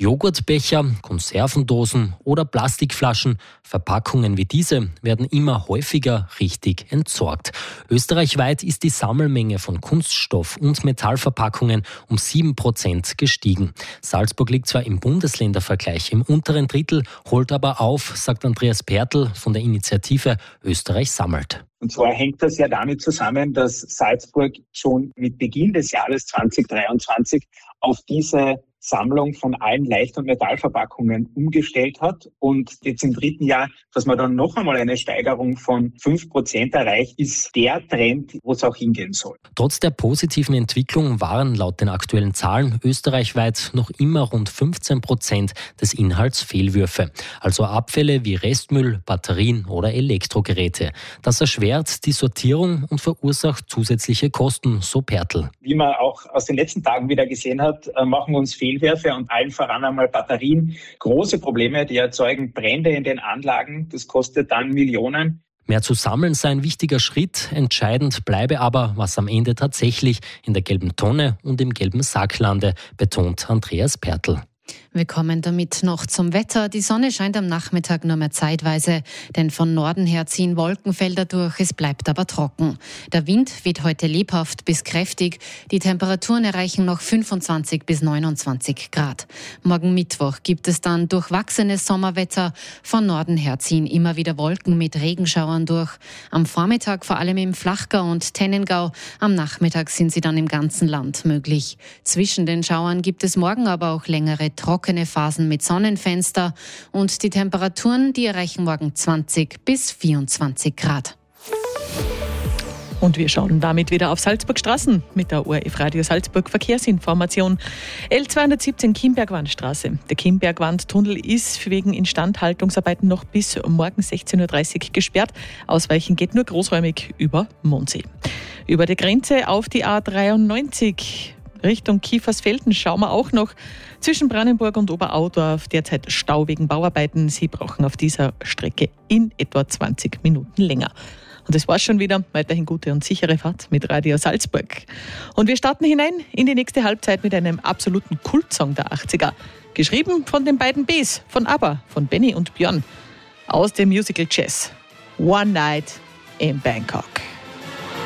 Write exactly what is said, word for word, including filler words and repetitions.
Joghurtbecher, Konservendosen oder Plastikflaschen, Verpackungen wie diese werden immer häufiger richtig entsorgt. Österreichweit ist die Sammelmenge von Kunststoff- und Metallverpackungen um sieben Prozent gestiegen. Salzburg liegt zwar im Bundesländervergleich im unteren Drittel, holt aber auf, sagt Andreas Pertl von der Initiative Österreich sammelt. Und zwar hängt das ja damit zusammen, dass Salzburg schon mit Beginn des Jahres zwanzig dreiundzwanzig auf diese Sammlung von allen Leicht- und Metallverpackungen umgestellt hat. Und jetzt im dritten Jahr, dass man dann noch einmal eine Steigerung von fünf Prozent erreicht, ist der Trend, wo es auch hingehen soll. Trotz der positiven Entwicklung waren laut den aktuellen Zahlen österreichweit noch immer rund fünfzehn Prozent des Inhalts Fehlwürfe. Also Abfälle wie Restmüll, Batterien oder Elektrogeräte. Das erschwert die Sortierung und verursacht zusätzliche Kosten, so Pertl. Wie man auch aus den letzten Tagen wieder gesehen hat, machen uns Fehlwürfe und allen voran einmal Batterien große Probleme. Die erzeugen Brände in den Anlagen. Das kostet dann Millionen. Mehr zu sammeln sei ein wichtiger Schritt. Entscheidend bleibe aber, was am Ende tatsächlich in der gelben Tonne und im gelben Sack lande, betont Andreas Pertl. Wir kommen damit noch zum Wetter. Die Sonne scheint am Nachmittag nur mehr zeitweise, denn von Norden her ziehen Wolkenfelder durch, es bleibt aber trocken. Der Wind weht heute lebhaft bis kräftig. Die Temperaturen erreichen noch fünfundzwanzig bis neunundzwanzig Grad. Morgen Mittwoch gibt es dann durchwachsenes Sommerwetter. Von Norden her ziehen immer wieder Wolken mit Regenschauern durch. Am Vormittag vor allem im Flachgau und Tennengau. Am Nachmittag sind sie dann im ganzen Land möglich. Zwischen den Schauern gibt es morgen aber auch längere trockene Phasen mit Sonnenfenster und die Temperaturen, die erreichen morgen zwanzig bis vierundzwanzig Grad. Und wir schauen damit wieder auf Salzburgstraßen mit der O R F Radio Salzburg Verkehrsinformation. L zweihundertsiebzehn Kimbergwandstraße. Der Kimbergwandtunnel ist wegen Instandhaltungsarbeiten noch bis morgen sechzehn Uhr dreißig gesperrt. Ausweichen geht nur großräumig über Mondsee. Über die Grenze auf die A dreiundneunzig Richtung Kiefersfelden schauen wir auch noch. Zwischen Brannenburg und Oberaudorf derzeit Stau wegen Bauarbeiten. Sie brauchen auf dieser Strecke in etwa zwanzig Minuten länger. Und das war's schon wieder. Weiterhin gute und sichere Fahrt mit Radio Salzburg. Und wir starten hinein in die nächste Halbzeit mit einem absoluten Kultsong der achtziger. Geschrieben von den beiden Bs, von ABBA, von Benny und Björn. Aus dem Musical Chess. One Night in Bangkok.